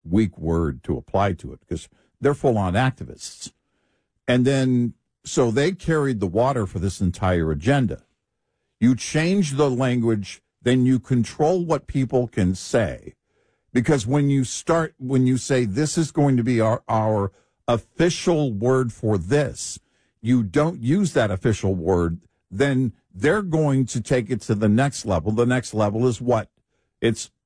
weak word to apply to it because they're full-on activists. And then, so they carried the water for this entire agenda. You change the language, then you control what people can say. Because when you say this is going to be our official word for this, you don't use that official word, then they're going to take it to the next level. The next level is what? It's